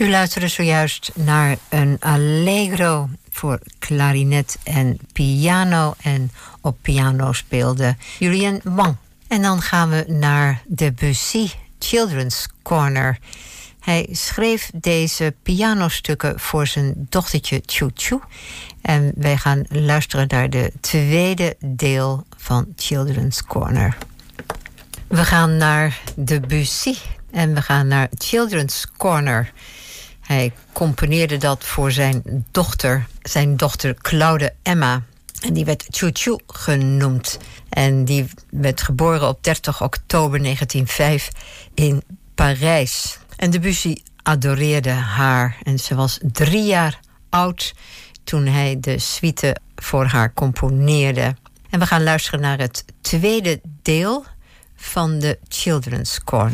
U luisterde zojuist naar een allegro voor klarinet en piano. En op piano speelde Julien Wang. En dan gaan we naar Debussy, Children's Corner. Hij schreef deze pianostukken voor zijn dochtertje Choo Choo. En wij gaan luisteren naar de tweede deel van Children's Corner. We gaan naar Debussy en we gaan naar Children's Corner. Hij componeerde dat voor zijn dochter Claude Emma. En die werd Choo Choo genoemd. En die werd geboren op 30 oktober 1905 in Parijs. En Debussy adoreerde haar. En ze was 3 jaar oud toen hij de suite voor haar componeerde. En we gaan luisteren naar het tweede deel van de Children's Corner.